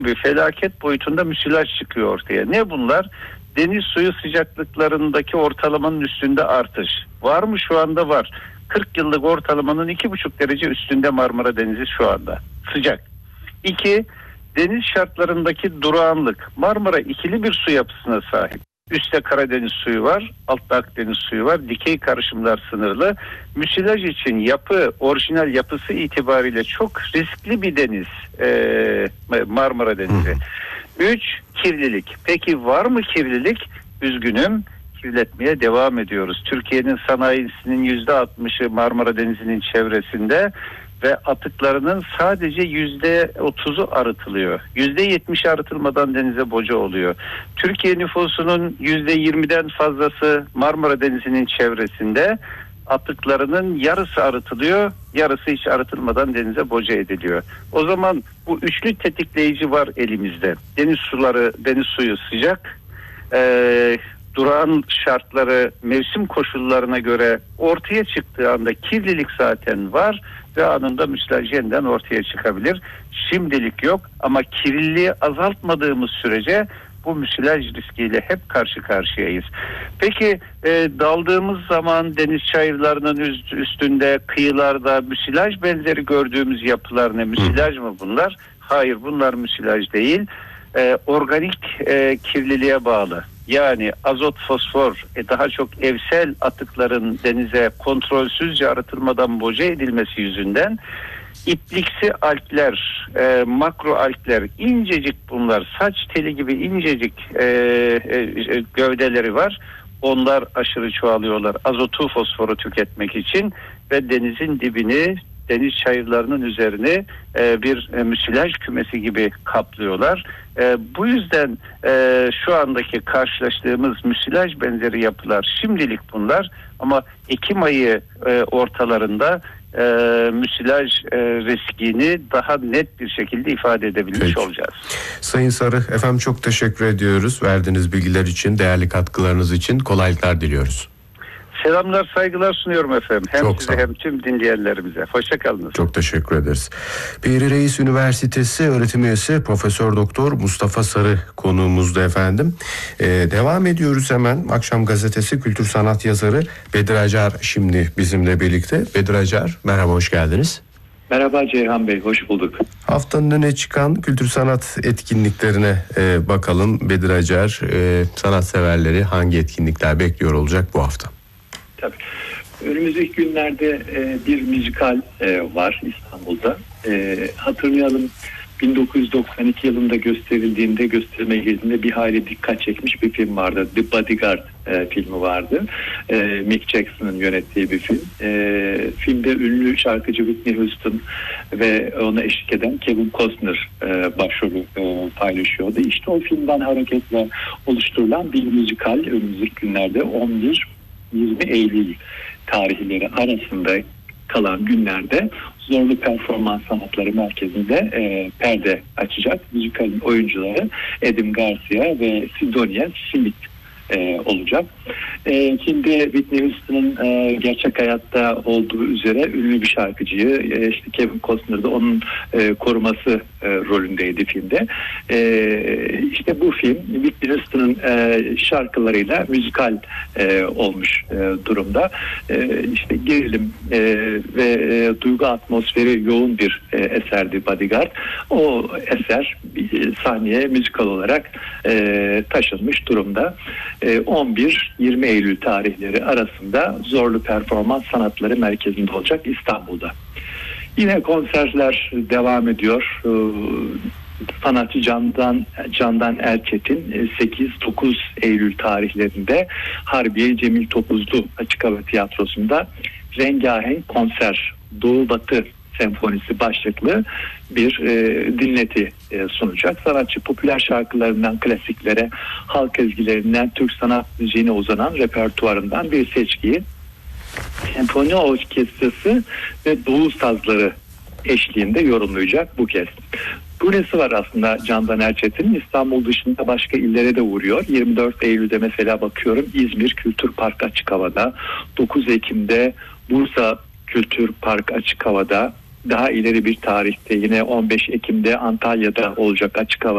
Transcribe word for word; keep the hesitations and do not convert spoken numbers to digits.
bir felaket boyutunda müsilaj çıkıyor ortaya. Ne bunlar? Deniz suyu sıcaklıklarındaki ortalamanın üstünde artış. Var mı? Şu anda var. kırk yıllık ortalamanın iki buçuk derece üstünde Marmara Denizi şu anda. Sıcak. İki, deniz şartlarındaki durağanlık. Marmara ikili bir su yapısına sahip. Üstte Karadeniz suyu var, altta Akdeniz suyu var. Dikey karışımlar sınırlı. Müsilaj için yapı, orijinal yapısı itibariyle çok riskli bir deniz ee, Marmara Denizi. Üç, kirlilik. Peki var mı kirlilik? Üzgünüm, kirletmeye devam ediyoruz. Türkiye'nin sanayisinin yüzde altmışı Marmara Denizi'nin çevresinde ve atıklarının sadece yüzde otuzu arıtılıyor. Yüzde yetmişi arıtılmadan denize boca oluyor. Türkiye nüfusunun yüzde yirmiden fazlası Marmara Denizi'nin çevresinde, atıklarının yarısı arıtılıyor, yarısı hiç arıtılmadan denize boca ediliyor. O zaman bu üçlü tetikleyici var elimizde. Deniz suları, deniz suyu sıcak, ee, durağan şartları mevsim koşullarına göre ortaya çıktığı anda kirlilik zaten var ve anında müsilaj yeniden ortaya çıkabilir. Şimdilik yok ama kirliliği azaltmadığımız sürece bu müsilaj riskiyle hep karşı karşıyayız. Peki e, daldığımız zaman deniz çayırlarının üst, üstünde, kıyılarda müsilaj benzeri gördüğümüz yapılar ne? Müsilaj mı bunlar? Hayır, bunlar müsilaj değil. E, organik e, kirliliğe bağlı. Yani azot, fosfor, e, daha çok evsel atıkların denize kontrolsüzce arıtılmadan boca edilmesi yüzünden ipliksi algler, e, makro algler, incecik bunlar, saç teli gibi incecik e, e, gövdeleri var. Onlar aşırı çoğalıyorlar azotu, fosforu tüketmek için ve denizin dibini, deniz çayırlarının üzerini e, bir e, müsilaj kümesi gibi kaplıyorlar. E, bu yüzden e, şu andaki karşılaştığımız müsilaj benzeri yapılar şimdilik bunlar ama Ekim ayı e, ortalarında e, müsilaj e, riskini daha net bir şekilde ifade edebilmiş Peki. olacağız. Sayın Sarı, efendim çok teşekkür ediyoruz. Verdiğiniz bilgiler için, değerli katkılarınız için kolaylıklar diliyoruz. Selamlar, saygılar sunuyorum efendim. Hem Çok size hem tüm dinleyenlerimize. Hoşça kalınız. Çok teşekkür ederiz. Piri Reis Üniversitesi öğretim üyesi Profesör Doktor Mustafa Sarı konuğumuzdu efendim. Ee, devam ediyoruz hemen. Akşam Gazetesi kültür sanat yazarı Bedir Acar şimdi bizimle birlikte. Bedir Acar, merhaba, hoş geldiniz. Merhaba Ceyhan Bey, hoş bulduk. Haftanın öne çıkan kültür sanat etkinliklerine e, bakalım. Bedir Acar, e, sanatseverleri hangi etkinlikler bekliyor olacak bu hafta? Tabii. Önümüzdeki günlerde e, bir müzikal e, var İstanbul'da. E, hatırlayalım, bin dokuz yüz doksan iki yılında gösterildiğinde, gösterime girdiğinde bir hayli dikkat çekmiş bir film vardı. The Bodyguard e, filmi vardı. E, Mick Jackson'ın yönettiği bir film. E, filmde ünlü şarkıcı Whitney Houston ve ona eşlik eden Kevin Costner e, başrolü e, paylaşıyordu. İşte o filmden hareketle oluşturulan bir müzikal önümüzdeki günlerde on bir yirmi Eylül tarihleri arasında kalan günlerde Zorlu Performans Sanatları Merkezi'nde e, perde açacak. Müzikalin oyuncuları Edim Garcia ve Sidonia Smith e, olacak. E, şimdi Whitney Houston'ın e, gerçek hayatta olduğu üzere ünlü bir şarkıcıyı, e, işte Kevin Costner da onun e, koruması e, rolündeydi filmde. E, işte bu film Whitney Houston'ın e, şarkılarıyla müzikal e, olmuş e, durumda. E, işte gerilim e, ve e, duygu atmosferi yoğun bir e, eserdi Bodyguard. O eser e, sahneye müzikal olarak e, taşınmış durumda. E, on bir yirmi Eylül tarihleri arasında Zorlu Performans Sanatları Merkezi'nde olacak İstanbul'da. Yine konserler devam ediyor. Ee, sanatçı Candan Candan Erçetin sekiz dokuz Eylül tarihlerinde Harbiye Cemil Topuzlu Açık Hava Tiyatrosu'nda rengahenk konser Doğu Batı Senfonisi başlıklı bir e, dinleti e, sunacak. Sanatçı popüler şarkılarından klasiklere, halk ezgilerinden Türk sanat müziğine uzanan repertuarından bir seçkiyi senfoni orkestrası ve doğu sazları eşliğinde yorumlayacak bu kez. Bu nesi var aslında Candan Erçetin? İstanbul dışında başka illere de uğruyor. yirmi dört Eylül'de mesela bakıyorum İzmir Kültür Park Açık Hava'da, dokuz Ekim'de Bursa Kültür Park Açık Hava'da, daha ileri bir tarihte yine on beş Ekim'de Antalya'da olacak açık hava